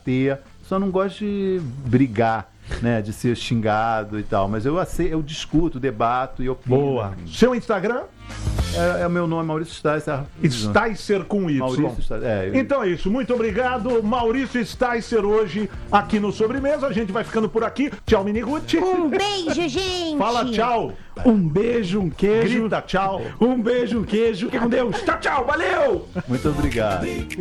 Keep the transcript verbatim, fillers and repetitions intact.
debater, só não gosto de brigar, né, de ser xingado e tal, mas eu, eu discuto, debato e opino. Boa. Seu Instagram? É, é o meu nome, Maurício Sticer. Sticer com Y. Maurício Sticer, é, eu... Então é isso, muito obrigado. Maurício Sticer hoje aqui no Sobremesa. A gente vai ficando por aqui. Tchau, Miniguti. Um beijo, gente. Fala tchau. Um beijo, um queijo. Grita tchau. Um beijo, um queijo. Fique com Deus. Tchau, tchau. Valeu. Muito obrigado.